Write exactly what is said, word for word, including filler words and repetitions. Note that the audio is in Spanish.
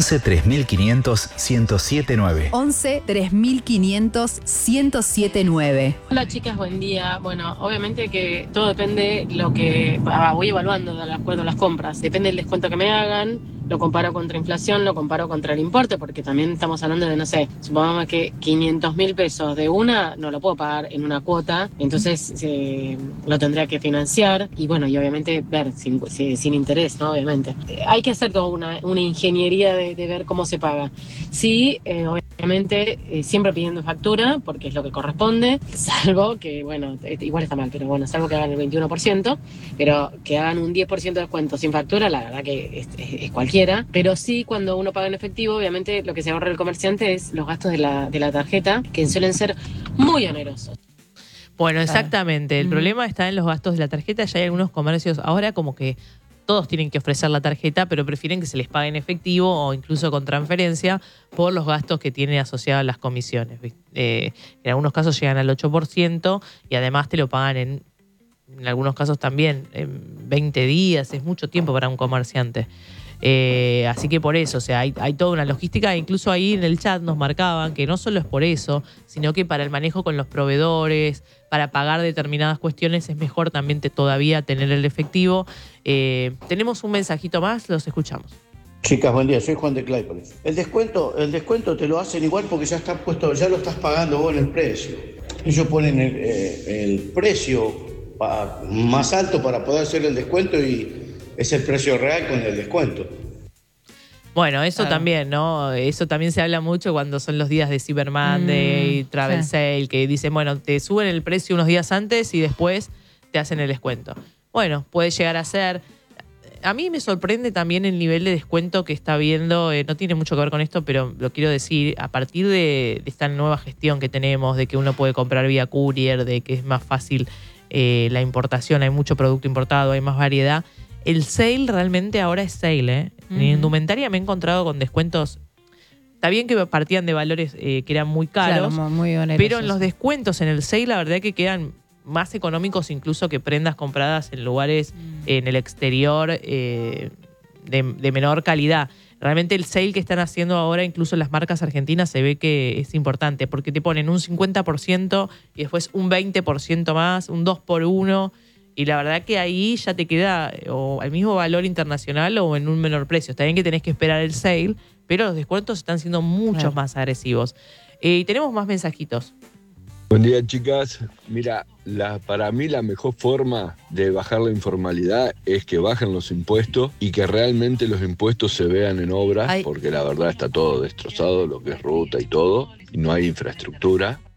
once tres mil quinientos, ciento siete nueve. once tres mil quinientos, ciento siete nueve. Hola chicas, buen día. Bueno, obviamente que todo depende lo que ah, voy evaluando de acuerdo a las compras. Depende del descuento que me hagan, lo comparo contra inflación, lo comparo contra el importe, porque también estamos hablando de, no sé, supongamos que quinientos mil pesos de una no lo puedo pagar en una cuota, entonces eh, lo tendría que financiar y bueno, y obviamente ver sin, sin, sin interés, ¿no? Obviamente. Eh, hay que hacer toda una, una ingeniería de, de ver cómo se paga. Sí, eh, obviamente eh, siempre pidiendo factura, porque es lo que corresponde, salvo que, bueno, igual está mal, pero bueno, salvo que hagan el veintiuno por ciento, pero que hagan un diez por ciento de descuento sin factura, la verdad que es, es, es cualquiera, pero sí cuando uno paga en efectivo, obviamente lo que se ahorra el comerciante es los gastos de la, de la tarjeta, que suelen ser muy onerosos. Bueno, exactamente, el mm. problema está en los gastos de la tarjeta. Ya hay algunos comercios ahora como que todos tienen que ofrecer la tarjeta, pero prefieren que se les pague en efectivo o incluso con transferencia por los gastos que tiene asociadas las comisiones. Eh, en algunos casos llegan al ocho por ciento y además te lo pagan en, en algunos casos también en veinte días, es mucho tiempo para un comerciante. Eh, así que por eso, o sea, hay, hay toda una logística. Incluso ahí en el chat nos marcaban que no solo es por eso, sino que para el manejo con los proveedores, para pagar determinadas cuestiones, es mejor también te, todavía tener el efectivo. Eh, tenemos un mensajito más, los escuchamos. Chicas, buen día, soy Juan de Claypolis. El descuento, el descuento te lo hacen igual porque ya está puesto, ya lo estás pagando vos en el precio. Ellos ponen el, eh, el precio pa, más alto para poder hacer el descuento y es el precio real con el descuento. Bueno, eso claro. también, ¿no? Eso también se habla mucho cuando son los días de Cyber Monday, mm, Travel sí. Sale, que dicen, bueno, te suben el precio unos días antes y después te hacen el descuento. Bueno, puede llegar a ser. A mí me sorprende también el nivel de descuento que está viendo, eh, no tiene mucho que ver con esto, pero lo quiero decir, a partir de, de esta nueva gestión que tenemos, de que uno puede comprar vía courier, de que es más fácil eh, la importación, hay mucho producto importado, hay más variedad. El sale realmente ahora es sale, ¿eh? Uh-huh. En indumentaria me he encontrado con descuentos. Está bien que partían de valores eh, que eran muy caros, claro, muy pero en los descuentos en el sale la verdad que quedan más económicos incluso que prendas compradas en lugares uh-huh. en el exterior eh, de, de menor calidad. Realmente el sale que están haciendo ahora, incluso las marcas argentinas, se ve que es importante porque te ponen un cincuenta por ciento y después un veinte por ciento más, un dos por uno. Y la verdad que ahí ya te queda o al mismo valor internacional o en un menor precio. Está bien que tenés que esperar el sale, pero los descuentos están siendo mucho claro. más agresivos. Eh, y tenemos más mensajitos. Buen día, chicas. Mira, la, para mí la mejor forma de bajar la informalidad es que bajen los impuestos y que realmente los impuestos se vean en obras, Ay. porque la verdad está todo destrozado, lo que es ruta y todo, y no hay infraestructura.